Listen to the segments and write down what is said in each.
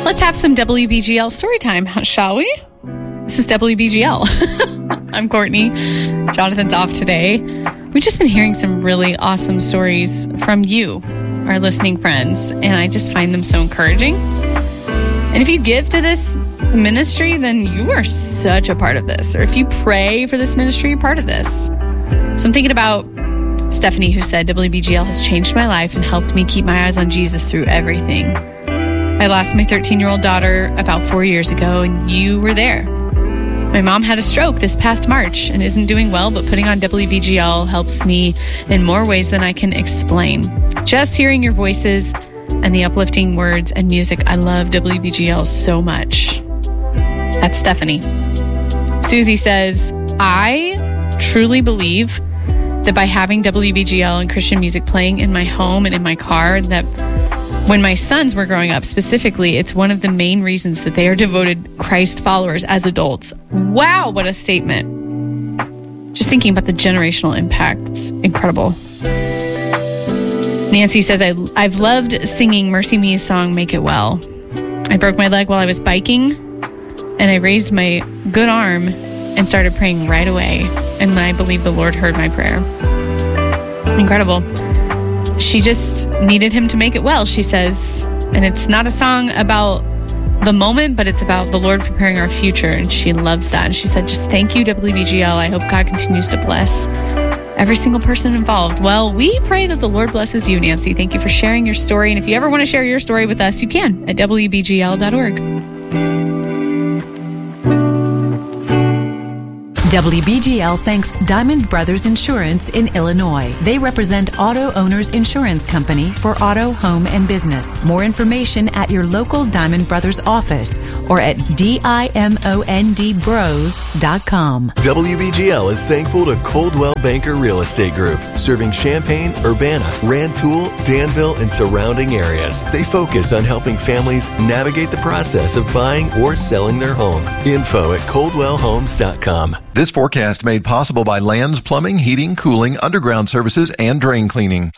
Let's have some WBGL story time, shall we? This is WBGL. I'm Courtney. Jonathan's off today. We've just been hearing some really awesome stories from you, our listening friends, and I just find them so encouraging. And if you give to this ministry, then you are such a part of this. Or if you pray for this ministry, you're part of this. So I'm thinking about Stephanie, who said, WBGL has changed my life and helped me keep my eyes on Jesus through everything. I lost my 13-year-old daughter about 4 years ago, and you were there. My mom had a stroke this past March and isn't doing well, but putting on WBGL helps me in more ways than I can explain. Just hearing your voices and the uplifting words and music, I love WBGL so much. That's Stephanie. Susie says, I truly believe that by having WBGL and Christian music playing in my home and in my car, that when my sons were growing up specifically, it's one of the main reasons that they are devoted Christ followers as adults. Wow, what a statement. Just thinking about the generational impact, it's incredible. Nancy says, I've loved singing Mercy Me's song, Make It Well. I broke my leg while I was biking, and I raised my good arm and started praying right away. And I believe the Lord heard my prayer. Incredible. She just needed him to make it well, she says. And it's not a song about the moment, but it's about the Lord preparing our future. And she loves that. And she said, just thank you, WBGL. I hope God continues to bless every single person involved. Well, we pray that the Lord blesses you, Nancy. Thank you for sharing your story. And if you ever want to share your story with us, you can at WBGL.org. WBGL thanks Diamond Brothers Insurance in Illinois. They represent Auto Owners Insurance Company for auto, home, and business. More information at your local Diamond Brothers office or at DIMONDBros.com. WBGL is thankful to Coldwell Banker Real Estate Group, serving Champaign, Urbana, Rantoul, Danville, and surrounding areas. They focus on helping families navigate the process of buying or selling their home. Info at coldwellhomes.com. This forecast made possible by Lands Plumbing, Heating, Cooling, Underground Services, and Drain Cleaning.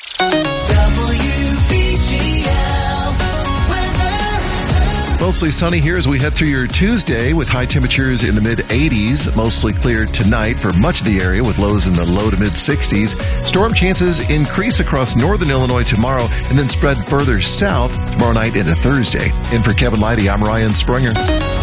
Mostly sunny here as we head through your Tuesday with high temperatures in the mid-80s. Mostly clear tonight for much of the area with lows in the low to mid-60s. Storm chances increase across northern Illinois tomorrow and then spread further south tomorrow night into Thursday. In for Kevin Leidy, I'm Ryan Springer.